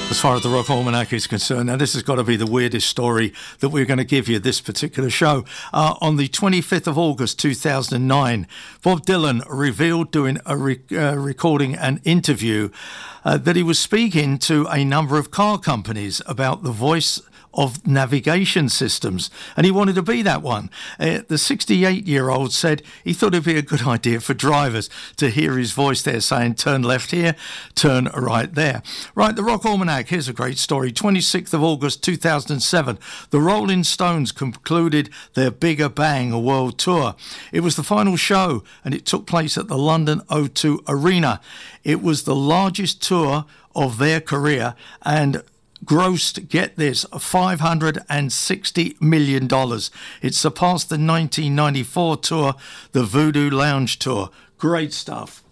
as far as the Rock Almanac is concerned. Now, this has got to be the weirdest story that we're going to give you this particular show. On the 25th of August 2009, Bob Dylan revealed during a recording an interview that he was speaking to a number of car companies about the voice of navigation systems, and he wanted to be that one. The 68-year-old said he thought it'd be a good idea for drivers to hear his voice there saying, turn left here, turn right there. Right, the Rock Almanac, here's a great story. 26th of August 2007, the Rolling Stones concluded their Bigger Bang World Tour. It was the final show, and it took place at the London O2 Arena. It was the largest tour of their career and grossed, get this, $560 million. It surpassed the 1994 tour, the Voodoo Lounge Tour. Great stuff.